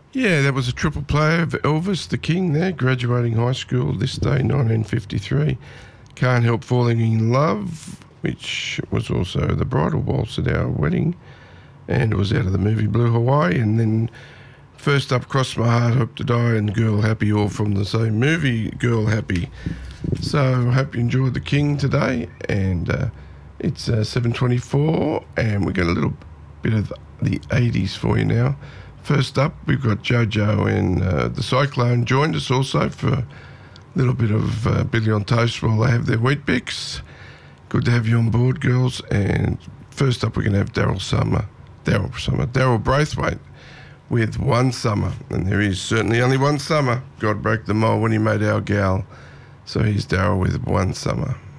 Yeah, that was a triple play of Elvis the King there, graduating high school this day, 1953. Can't Help Falling in Love, which was also the bridal waltz at our wedding, and it was out of the movie Blue Hawaii. And then first up, Cross My Heart, Hope to Die, and Girl Happy, all from the same movie, Girl Happy. So I hope you enjoyed the King today, and it's 7:24, and we got a little bit of the 80s for you now. First up, we've got JoJo and the Cyclone joined us also for a little bit of Billy on Toast while they have their Wheat Bix. Good to have you on board, girls. And first up, we're going to have Daryl Braithwaite with One Summer. And there is certainly only one summer. God broke the mold when he made our gal. So here's Daryl with One Summer.